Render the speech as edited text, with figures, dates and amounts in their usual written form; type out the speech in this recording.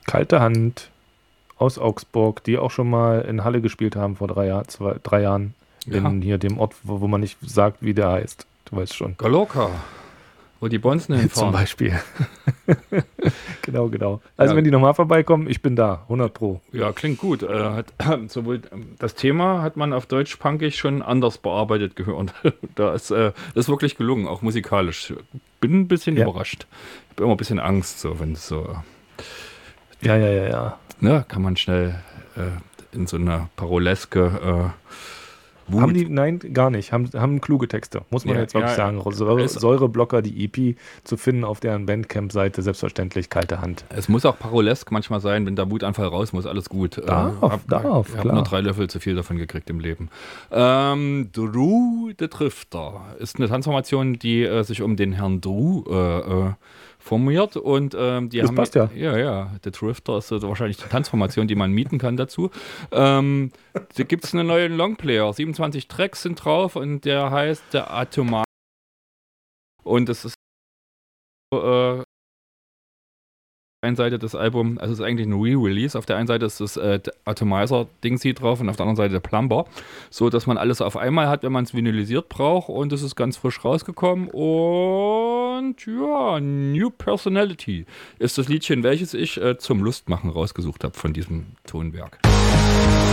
Kalte Hand aus Augsburg, die auch schon mal in Halle gespielt haben vor 3 Jahren. In hier dem Ort, wo man nicht sagt, wie der heißt. Du weißt schon. Galoka, wo die Bonzen hinfahren. Zum Beispiel. Genau. Also Ja. wenn die nochmal vorbeikommen, ich bin da, 100 Pro. Ja, klingt gut. Sowohl das Thema hat man auf Deutsch-Punkig schon anders bearbeitet gehört. Das ist wirklich gelungen, auch musikalisch. Bin ein bisschen überrascht. Ich habe immer ein bisschen Angst, so wenn es so. Ja. Ne, kann man schnell in so eine paroleske Wut. Haben die, nein, gar nicht. Haben kluge Texte, muss man jetzt wirklich sagen. Säureblocker, die EP zu finden auf deren Bandcamp-Seite, selbstverständlich kalte Hand. Es muss auch parolesk manchmal sein, wenn der Wutanfall raus muss, alles gut. Darf, Ich habe nur 3 Löffel zu viel davon gekriegt im Leben. Drew the Drifter ist eine Transformation, die sich um den Herrn Drew formiert und die das haben passt ja. Ja, der Drifter ist wahrscheinlich die Transformation, die man mieten kann dazu. Da gibt es einen neuen Longplayer, 27 Tracks sind drauf und der heißt der Atomizer. Und es ist einen Seite das Album, also es ist eigentlich ein Re-Release. Auf der einen Seite ist das Atomizer-Dingsy drauf und auf der anderen Seite der Plumber. So, dass man alles auf einmal hat, wenn man es vinylisiert braucht. Und es ist ganz frisch rausgekommen. Und ja, New Personality ist das Liedchen, welches ich zum Lustmachen rausgesucht habe von diesem Tonwerk.